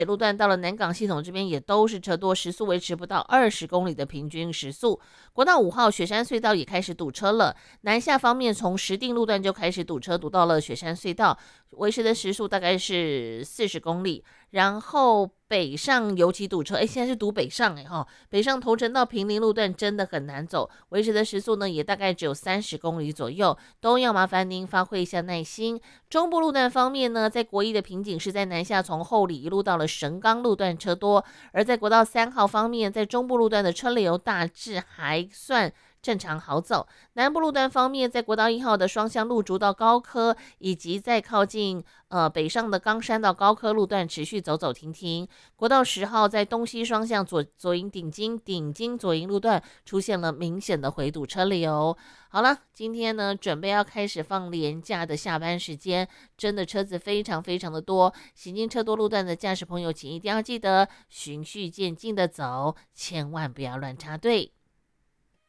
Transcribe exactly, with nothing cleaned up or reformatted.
路段到了南港系统这边也都是车多，时速维持不到二十公里的平均时速。国道五号雪山隧道也开始堵车了，南下方面从石碇路段就开始堵车，堵到了雪山隧道，维持的时速大概是四十公里。然后北上尤其堵车，哎，现在是堵北上哎哈，北上头城到平林路段真的很难走，维持的时速呢也大概只有三十公里左右，都要麻烦您发挥一下耐心。中部路段方面呢，在国一的瓶颈是在南下从后里一路到了神冈路段车多，而在国道三号方面，在中部路段的车流大致还算正常好走。南部路段方面，在国道一号的双向路竹到高科，以及在靠近呃北上的冈山到高科路段持续走走停停。国道十号在东西双向左左营顶金顶金左营路段出现了明显的回堵车流。好了，今天呢准备要开始放连假的下班时间，真的车子非常非常的多，行经车多路段的驾驶朋友，请一定要记得循序渐进的走，千万不要乱插队。